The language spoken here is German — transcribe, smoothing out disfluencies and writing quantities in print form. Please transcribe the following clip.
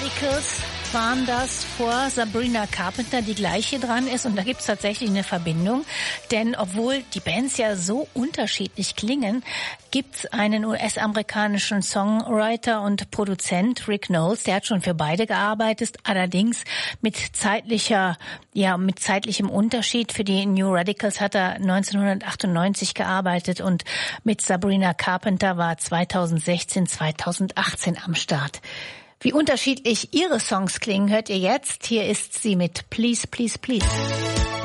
Radicals waren das vor Sabrina Carpenter, die gleich hier dran ist. Und da gibt es tatsächlich eine Verbindung. Denn obwohl die Bands ja so unterschiedlich klingen, gibt es einen US-amerikanischen Songwriter und Produzent, Rick Knowles, der hat schon für beide gearbeitet, allerdings mit zeitlichem Unterschied. Für die New Radicals hat er 1998 gearbeitet und mit Sabrina Carpenter war 2016, 2018 am Start. Wie unterschiedlich ihre Songs klingen, hört ihr jetzt. Hier ist sie mit Please, Please, Please.